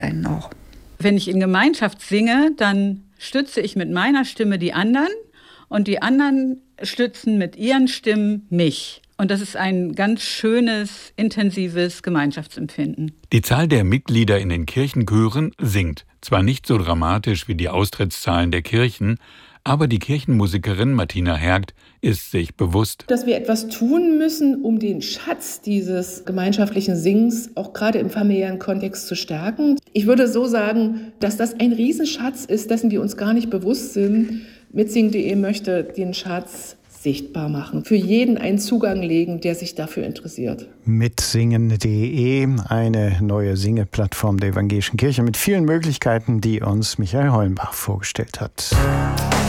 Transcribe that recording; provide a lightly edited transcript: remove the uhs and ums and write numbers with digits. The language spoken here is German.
einen auch. Wenn ich in Gemeinschaft singe, dann stütze ich mit meiner Stimme die anderen und die anderen stützen mit ihren Stimmen mich. Und das ist ein ganz schönes, intensives Gemeinschaftsempfinden. Die Zahl der Mitglieder in den Kirchenchören sinkt. Zwar nicht so dramatisch wie die Austrittszahlen der Kirchen, aber die Kirchenmusikerin Martina Hergt ist sich bewusst, dass wir etwas tun müssen, um den Schatz dieses gemeinschaftlichen Singens auch gerade im familiären Kontext zu stärken. Ich würde so sagen, dass das ein Riesenschatz ist, dessen wir uns gar nicht bewusst sind. Mitsingen.de möchte den Schatz sichtbar machen, für jeden einen Zugang legen, der sich dafür interessiert. Mitsingen.de, eine neue Singeplattform der Evangelischen Kirche mit vielen Möglichkeiten, die uns Michael Hollenbach vorgestellt hat.